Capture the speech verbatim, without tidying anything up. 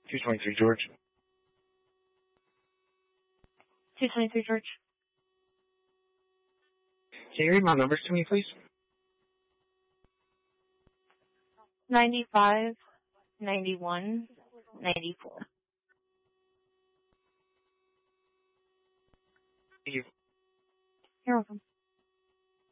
two twenty-three, George. two twenty-three, George. Can you read my numbers to me, please? ninety-five, ninety-one, ninety-four. Thank you. You're welcome.